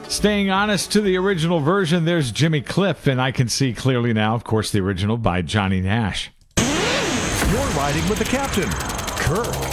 Staying honest to the original version, there's Jimmy Cliff, and I Can See Clearly Now, of course, the original by Johnny Nash. You're riding with the captain, Kirk.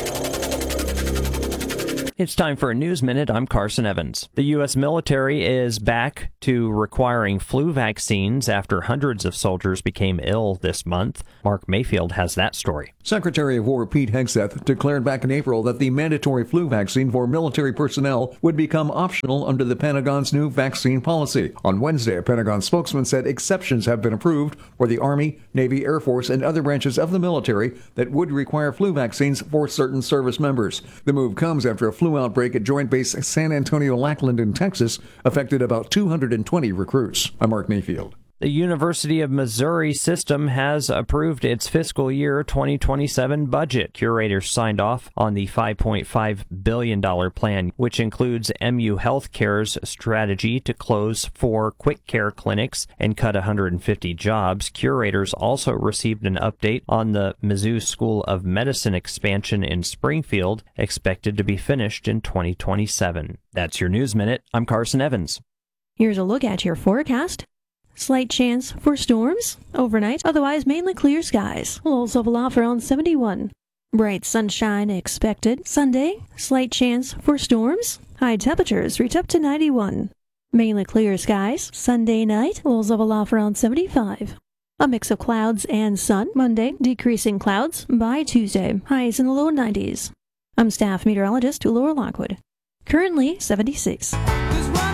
It's time for a News Minute. I'm Carson Evans. The U.S. military is back to requiring flu vaccines after hundreds of soldiers became ill this month. Mark Mayfield has that story. Secretary of War Pete Hegseth declared back in April that the mandatory flu vaccine for military personnel would become optional under the Pentagon's new vaccine policy. On Wednesday, a Pentagon spokesman said exceptions have been approved for the Army, Navy, Air Force, and other branches of the military that would require flu vaccines for certain service members. The move comes after a flu outbreak at Joint Base San Antonio-Lackland in Texas affected about 220 recruits. I'm Mark Mayfield. The University of Missouri system has approved its fiscal year 2027 budget. Curators signed off on the $5.5 billion plan, which includes MU Healthcare's strategy to close 4 quick care clinics and cut 150 jobs. Curators also received an update on the Mizzou School of Medicine expansion in Springfield, expected to be finished in 2027. That's your News Minute. I'm Carson Evans. Here's a look at your forecast. Slight chance for storms overnight, otherwise mainly clear skies. Lows level off around 71. Bright sunshine expected. Sunday, slight chance for storms. High temperatures reach up to 91. Mainly clear skies. Sunday night, lows level off around 75. A mix of clouds and sun. Monday, decreasing clouds. By Tuesday, highs in the low 90s. I'm staff meteorologist Laura Lockwood. Currently 76.